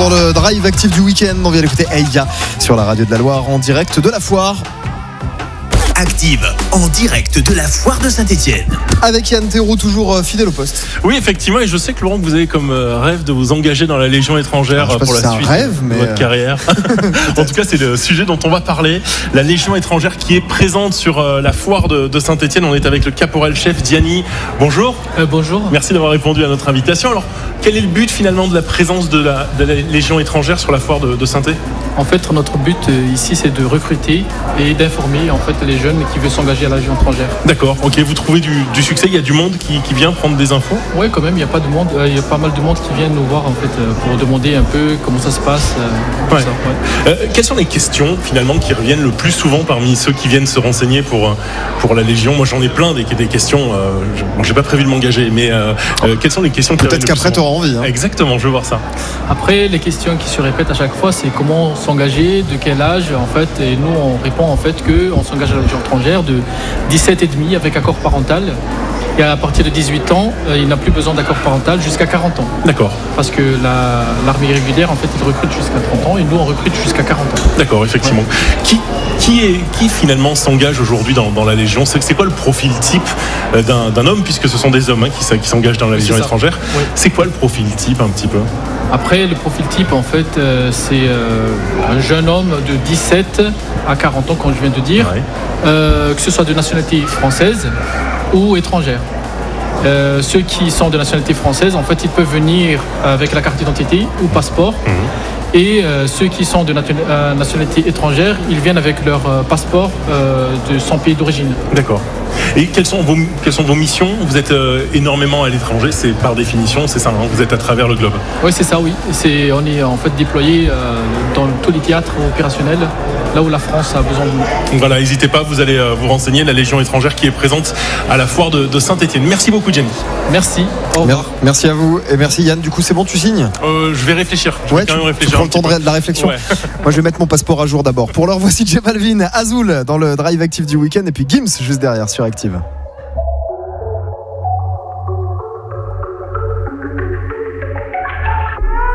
dans le Drive Active du week-end. On vient d'écouter Eya sur la radio de la Loire en direct de la foire. Active en direct de la foire de Saint-Etienne. Avec Yann Théroux, toujours fidèle au poste. Oui, effectivement, et je sais que Laurent, vous avez comme rêve de vous engager dans la Légion étrangère pour la suite de votre carrière. En tout cas, c'est le sujet dont on va parler. La Légion étrangère qui est présente sur la foire de Saint-Etienne. On est avec le caporal-chef Diani. Bonjour. Bonjour. Merci d'avoir répondu à notre invitation. Alors, quel est le but finalement de la présence de la Légion étrangère sur la foire de Saint-Etienne ? En fait, notre but ici, c'est de recruter et d'informer en fait les jeunes qui veulent s'engager à la Légion étrangère. D'accord. Ok. Vous trouvez du succès ? Il y a du monde qui vient prendre des infos ? Oui, quand même. Il y a pas mal de monde qui vient nous voir en fait pour demander un peu comment ça se passe. Quelles sont les questions finalement qui reviennent le plus souvent parmi ceux qui viennent se renseigner pour la Légion ? Moi, j'en ai plein des questions. J'ai pas prévu de m'engager, mais quelles sont les questions qui peut-être qu'après tu auras envie. Exactement. Je veux voir ça. Après, les questions qui se répètent à chaque fois, c'est comment s'engager, de quel âge en fait, et nous on répond en fait qu'on s'engage à la Légion étrangère de 17,5 avec accord parental. Et à partir de 18 ans, il n'a plus besoin d'accord parental jusqu'à 40 ans. D'accord. Parce que l'armée régulière, en fait, il recrute jusqu'à 30 ans et nous, on recrute jusqu'à 40 ans. D'accord, effectivement. Ouais. Qui finalement s'engage aujourd'hui dans la Légion ? C'est quoi le profil type d'un homme, puisque ce sont des hommes qui s'engagent dans la Légion étrangère ? Oui. C'est quoi le profil type un petit peu ? Après, le profil type, en fait, c'est un jeune homme de 17 à 40 ans, comme je viens de dire, que ce soit de nationalité française ou étrangère. Ceux qui sont de nationalité française, en fait, ils peuvent venir avec la carte d'identité ou passeport. Et ceux qui sont de nationalité étrangère, ils viennent avec leur passeport de son pays d'origine. D'accord. Et quelles sont vos missions ? Vous êtes énormément à l'étranger, c'est par définition, c'est ça, hein, vous êtes à travers le globe. Oui, c'est ça, oui. On est en fait déployés dans tous les théâtres opérationnels, là où la France a besoin de nous. Donc voilà, n'hésitez pas, vous allez vous renseigner, la Légion étrangère qui est présente à la foire de Saint-Etienne. Merci beaucoup, Jenny. Merci. Au revoir. Merci à vous et merci Yann. Du coup, c'est bon, tu signes ? Je vais réfléchir. Tu prends le temps de la réflexion. Ouais. Moi, je vais mettre mon passeport à jour d'abord. Pour l'heure, voici J Balvin, Azul dans le Drive Active du week-end et puis Gims juste derrière sur Active.